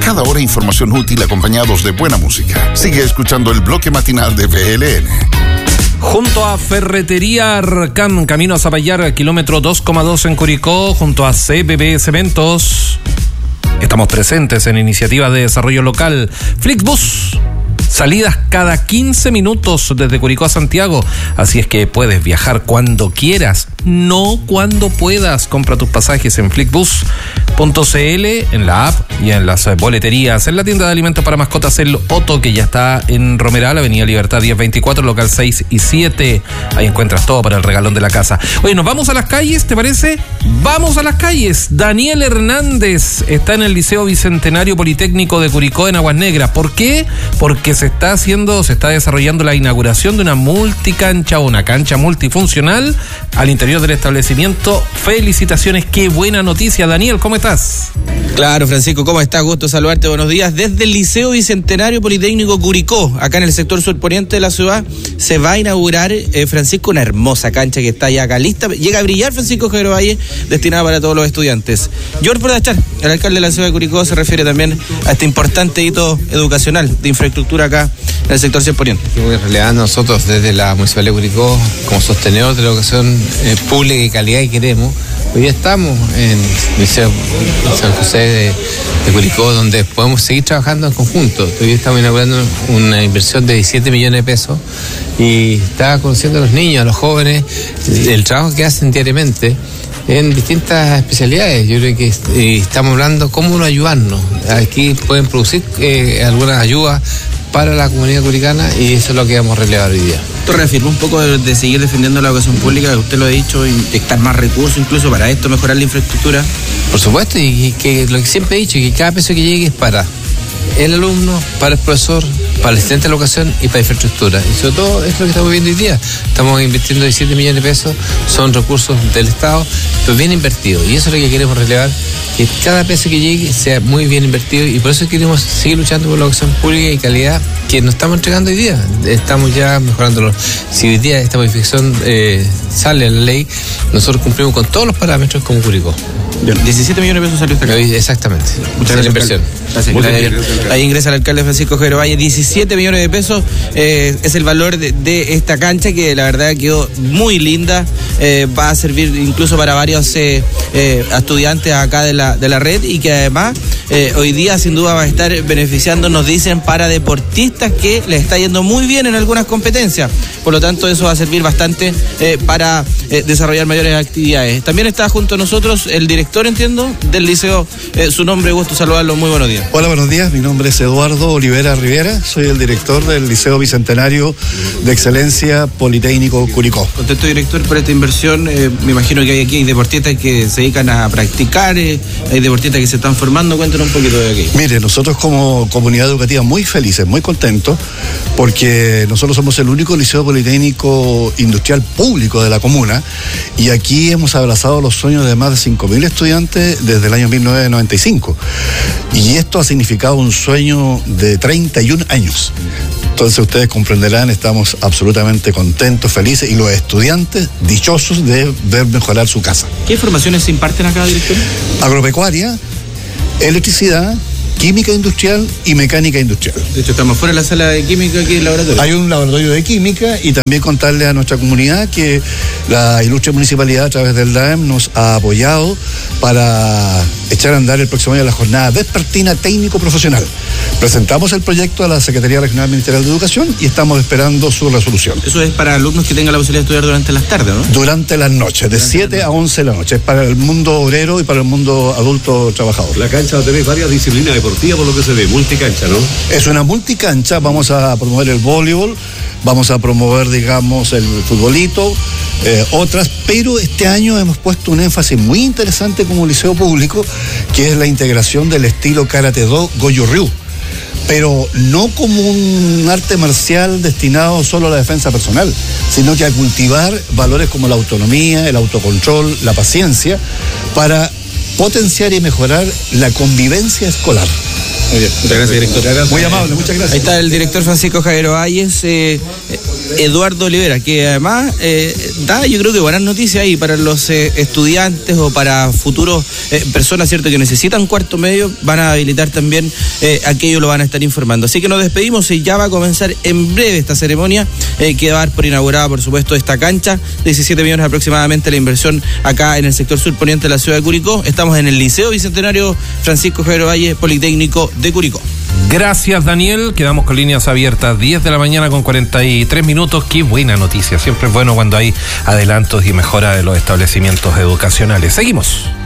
Cada hora información útil acompañados de buena música. Sigue escuchando el bloque matinal de BLN. Junto a Ferretería Arcán, camino a Zapallar, kilómetro 2,2 en Curicó, junto a CBB Cementos. Estamos presentes en iniciativas de desarrollo local. Flixbus, salidas cada 15 minutos desde Curicó a Santiago. Así es que puedes viajar cuando quieras, no cuando puedas. Compra tus pasajes en Flixbus.cl, en la app y en las boleterías. En la tienda de alimentos para mascotas El Otto, que ya está en Romeral, Avenida Libertad 1024, local 6 y 7. Ahí encuentras todo para el regalón de la casa. Oye, ¿nos vamos a las calles, te parece? ¡Vamos a las calles! Daniel Hernández está en el Liceo Bicentenario Politécnico de Curicó, en Aguas Negras. ¿Por qué? Porque se está desarrollando la inauguración de una multicancha, una cancha multifuncional al interior del establecimiento. Felicitaciones, qué buena noticia. Daniel, ¿cómo estás? Claro, Francisco, ¿cómo estás? Gusto saludarte, buenos días. Desde el Liceo Bicentenario Politécnico Curicó, acá en el sector surponiente de la ciudad, se va a inaugurar, Francisco, una hermosa cancha que está ya acá lista. Llega a brillar, Francisco Javier Valle, destinada para todos los estudiantes. George Bordachar, el alcalde de la ciudad de Curicó, se refiere también a este importante hito educacional de infraestructura acá en el sector surponiente. En realidad nosotros desde la Municipalidad de Curicó, como sostenedor de la educación pública y calidad que queremos, hoy día estamos en el Liceo San José de Curicó, donde podemos seguir trabajando en conjunto. Hoy día estamos inaugurando una inversión de 17 millones de pesos y está conociendo a los niños, a los jóvenes, el trabajo que hacen diariamente en distintas especialidades. Yo creo que estamos hablando cómo no ayudarnos. Aquí pueden producir algunas ayudas para la comunidad curicana y eso es lo que vamos a relevar hoy día. Esto reafirma un poco de seguir defendiendo la educación pública, usted lo ha dicho, inyectar más recursos incluso para esto, mejorar la infraestructura. Por supuesto, y que lo que siempre he dicho, que cada peso que llegue es para el alumno, para el profesor, para el estudiante de la educación y para la infraestructura. Y sobre todo es lo que estamos viendo hoy día. Estamos invirtiendo 17 millones de pesos, son recursos del Estado, pero bien invertidos. Y eso es lo que queremos relevar, que cada peso que llegue sea muy bien invertido, y por eso queremos seguir luchando por la educación pública y calidad que nos estamos entregando hoy día. Estamos ya mejorándolo. Si hoy día esta modificación sale a la ley, nosotros cumplimos con todos los parámetros como Curicó. 17 millones de pesos salió esta casa. Exactamente. Muchas gracias, inversión. Gracias. Ahí ingresa el alcalde Francisco Javier Valle. 17 millones de pesos es el valor de esta cancha, que la verdad quedó muy linda. Va a servir incluso para varios estudiantes acá de la red, y que además hoy día sin duda va a estar beneficiando, nos dicen, para deportistas que les está yendo muy bien en algunas competencias. Por lo tanto, eso va a servir bastante para desarrollar mayores actividades. También está junto a nosotros el director, entiendo, del liceo. Su nombre, gusto saludarlo, muy buenos días. Hola, buenos días, mi nombre es Eduardo Olivera Rivera, soy el director del Liceo Bicentenario de Excelencia Politécnico Curicó. Contento, director, por esta inversión. Me imagino que hay deportistas que se dedican a practicar, hay deportistas que se están formando. Cuéntanos un poquito de aquí. Mire, nosotros como comunidad educativa muy felices, muy contentos, porque nosotros somos el único liceo politécnico industrial público de la comuna, y aquí hemos abrazado los sueños de más de 5.000 estudiantes desde el año 1995. Y esto ha significado un sueño de 31 años. Entonces ustedes comprenderán, estamos absolutamente contentos, felices, y los estudiantes dichosos de ver mejorar su casa. ¿Qué formaciones se imparten acá, director? Agropecuaria, electricidad, química industrial y mecánica industrial. De hecho, estamos fuera de la sala de química, aquí en el laboratorio. Hay un laboratorio de química, y también contarle a nuestra comunidad que la ilustre municipalidad a través del DAEM nos ha apoyado para echar a andar el próximo año la jornada vespertina técnico-profesional. Presentamos el proyecto a la Secretaría Regional Ministerial de Educación y estamos esperando su resolución. Eso es para alumnos que tengan la posibilidad de estudiar durante las tardes, ¿no? Durante las noches, de 7 a 11 de la noche. Es para el mundo obrero y para el mundo adulto trabajador. La cancha va a tener varias disciplinas deportivas, por lo que se ve, multicancha, ¿no? Es una multicancha, vamos a promover el voleibol, vamos a promover, digamos, el futbolito, otras, pero este año hemos puesto un énfasis muy interesante como liceo público, que es la integración del estilo Karate-Do Goju-Ryu, pero no como un arte marcial destinado solo a la defensa personal, sino que a cultivar valores como la autonomía, el autocontrol, la paciencia, para potenciar y mejorar la convivencia escolar. Muy bien, muchas gracias, director. Muy amable, muchas gracias. Ahí está el director Francisco Javier Valles. Eduardo Olivera, que además da, yo creo que buenas noticias ahí para los estudiantes o para futuros personas, ¿cierto?, que necesitan cuarto medio. Van a habilitar también aquello, lo van a estar informando. Así que nos despedimos y ya va a comenzar en breve esta ceremonia que va a dar por inaugurada, por supuesto, esta cancha. 17 millones aproximadamente la inversión acá en el sector surponiente de la ciudad de Curicó. Estamos en el Liceo Bicentenario Francisco Javier Valle, Politécnico de Curicó. Gracias, Daniel. Quedamos con líneas abiertas, 10 de la mañana con 43 minutos. Qué buena noticia. Siempre es bueno cuando hay adelantos y mejora de los establecimientos educacionales. Seguimos.